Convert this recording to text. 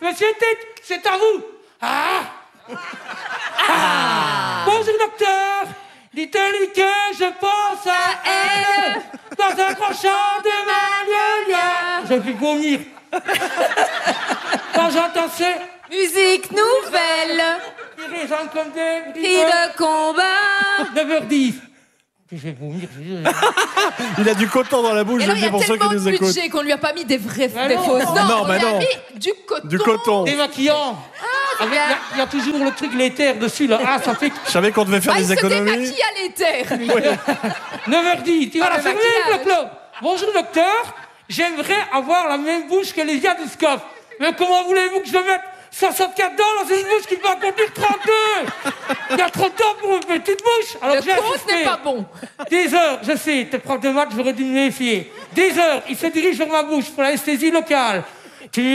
Monsieur Tête, c'est à vous. Bonjour, docteur. Dites-lui que je pense à elle. Dans un grand champ de magnolia. Je vais vomir. Quand j'entends ces Musique nouvelle, les gens comme des cris de combat. 9h10. Je vais vomir. Il a du coton dans la bouche, Et je là, le il y dis a pour ceux qui tellement de nous écoutent. budget qu'on lui a pas mis des vraies, Bah des non. fausses. Non, on bah lui a non. mis du coton. Du coton. Démaquillant. Il y a toujours le truc l'éther dessus là. Ah, ça fait Je savais qu'on devait faire Ah, il des se économies. démaquille à l'éther, lui. 9h10. Tu vas la le fermer, maquillage. Clo-Clo. Bonjour, docteur. J'aimerais avoir la même bouche que les gars du SCOF. Mais comment voulez-vous que je mette 64 dents dans une bouche qui va contenir 32? Il y a trop de temps pour une petite bouche. Alors Le j'ai compte insisté. n'est pas bon. 10 heures, je sais, tes profs de maths, j'aurais dû me méfier. 10 heures, il se dirige vers ma bouche pour l'anesthésie locale. Tu